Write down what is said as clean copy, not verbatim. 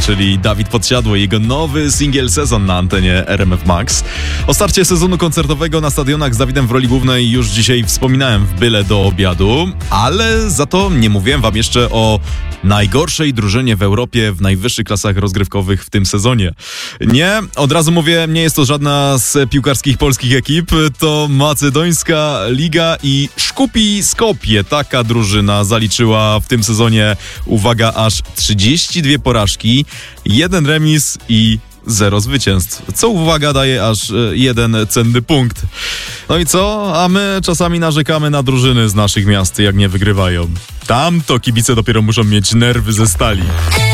czyli Dawid Podsiadły i jego nowy singiel Sezon na antenie RMF Max. O starcie sezonu koncertowego na stadionach z Dawidem w roli głównej już dzisiaj wspominałem w Byle do obiadu, ale za to nie mówiłem wam jeszcze o najgorszej drużynie w Europie w najwyższych klasach rozgrywkowych w tym sezonie. Nie, od razu mówię, nie jest to żadna z piłkarskich polskich ekip, to macedońska liga i Shkupi Skopje. Taka drużyna zaliczyła w tym sezonie, uwaga, aż 32 porażki, 1 remis i 0 zwycięstw, co uwaga daje aż 1 cenny punkt. No i co? A my czasami narzekamy na drużyny z naszych miast, jak nie wygrywają. Tam to kibice dopiero muszą mieć nerwy ze stali.